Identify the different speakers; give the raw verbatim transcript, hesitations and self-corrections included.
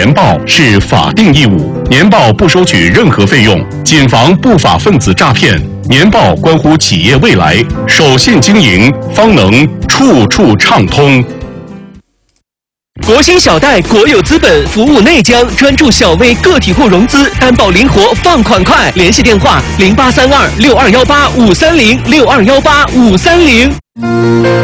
Speaker 1: 年报是法定义务，年报不收取任何费用，谨防不法分子诈骗。年报关乎企业未来，守信经营，方能处处畅通。
Speaker 2: 国兴小贷国有资本服务内江，专注小微个体户融资，担保灵活，放款快。联系电话：零八三二六二幺八五三零六二幺八五三零。